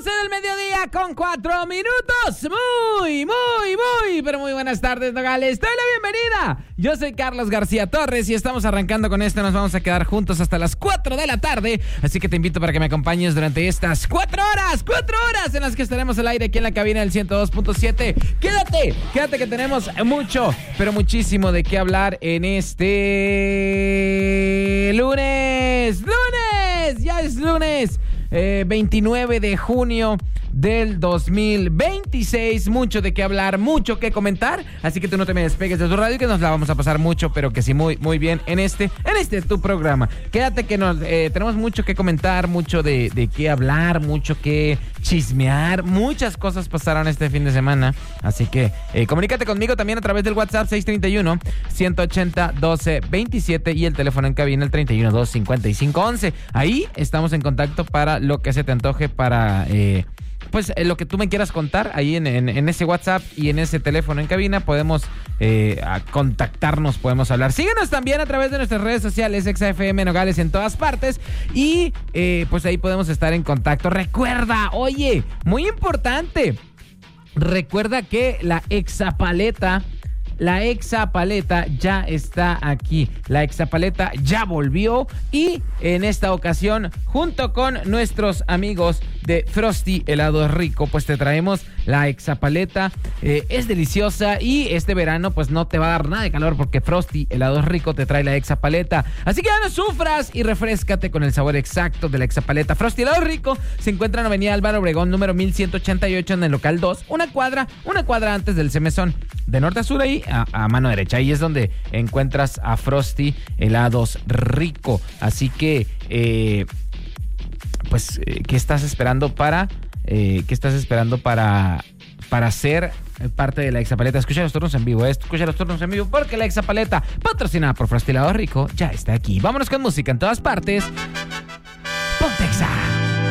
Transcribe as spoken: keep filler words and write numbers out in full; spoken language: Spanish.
doce del mediodía con cuatro minutos. Muy, muy, muy, pero muy buenas tardes, Nogales. Te doy la bienvenida. Yo soy Carlos García Torres y estamos arrancando con esto. Nos vamos a quedar juntos hasta las cuatro de la tarde. Así que te invito para que me acompañes durante estas cuatro horas, cuatro horas en las que estaremos al aire aquí en la cabina del ciento dos punto siete. Quédate, quédate que tenemos mucho, pero muchísimo de qué hablar en este lunes. ¡Lunes! Ya es lunes. Eh, veintinueve de junio del dos mil veintiséis. Mucho de qué hablar, mucho que comentar. Así que tú no te me despegues de tu radio, que nos la vamos a pasar mucho, pero que sí muy, muy bien en este, en este tu programa. Quédate que nos eh, tenemos mucho que comentar, mucho de, de qué hablar, mucho que chismear. Muchas cosas pasaron este fin de semana. Así que eh, comunícate conmigo también a través del WhatsApp seis tres uno, uno ocho cero, doce veintisiete y el teléfono en cabina el treinta y uno, dos cincuenta y cinco once. Ahí estamos en contacto para lo que se te antoje, para eh, pues eh, lo que tú me quieras contar. Ahí en, en, en ese WhatsApp y en ese teléfono en cabina podemos eh, a contactarnos, podemos hablar. Síguenos también a través de nuestras redes sociales, Exa F M Nogales en todas partes, y eh, pues ahí podemos estar en contacto. Recuerda, oye, muy importante, recuerda que la Exapaleta La Exapaleta ya está aquí. La Exapaleta ya volvió y en esta ocasión, junto con nuestros amigos de Frosty Helado Rico, pues te traemos la Exapaleta. Eh, es deliciosa y este verano pues no te va a dar nada de calor porque Frosty Helado Rico te trae la Exapaleta. Así que ya no sufras y refréscate con el sabor exacto de la Exapaleta. Frosty Helado Rico se encuentra en Avenida Álvaro Obregón, número mil ciento ochenta y ocho, en el local dos, una cuadra, una cuadra antes del Semesón. De norte a sur, ahí a, a mano derecha. Ahí es donde encuentras a Frosty Helados Rico. Así que, eh, pues, eh, ¿qué estás esperando para, eh, qué estás esperando para, para ser parte de la Exapaleta? Escucha los turnos en vivo, ¿eh? Escucha los turnos en vivo porque la Exapaleta, patrocinada por Frosty Helados Rico, ya está aquí. Vámonos con música en todas partes. Ponte Exa.